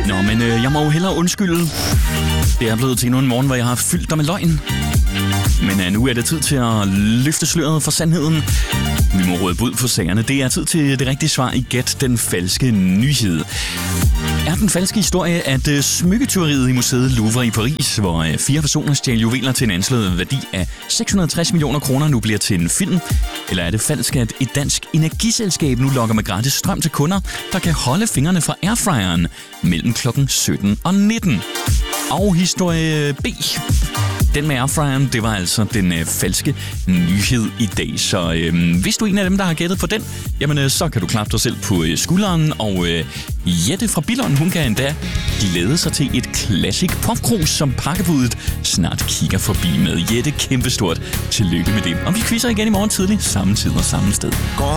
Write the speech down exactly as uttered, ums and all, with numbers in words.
Nå, men øh, jeg må jo hellere undskylde. Det er blevet til endnu en morgen, hvor jeg har fyldt dig med løgn. Men øh, nu er det tid til at løfte sløret for sandheden. Vi må råde bud på sagerne. Det er tid til det rigtige svar i Gæt den falske nyhed. Er den falske historie, at uh, smykketyveriet i museet Louvre i Paris, hvor uh, fire personer stjal juveler til en anslået værdi af seks hundrede og tres millioner kroner, nu bliver til en film? Eller er det falsk, at et dansk energiselskab nu lokker med gratis strøm til kunder, der kan holde fingrene fra airfryeren mellem klokken sytten og nitten? Og historie B. Den med airfryeren, det var altså den øh, falske nyhed i dag. Så øh, hvis du er en af dem, der har gættet på den, jamen øh, så kan du klappe dig selv på øh, skulderen. Og øh, Jette fra Billund, hun kan endda glæde sig til et classic popkrus, som pakkebudet snart kigger forbi med. Jette, kæmpestort tillykke med det. Og vi quizzer igen i morgen tidlig, samme tid og samme sted.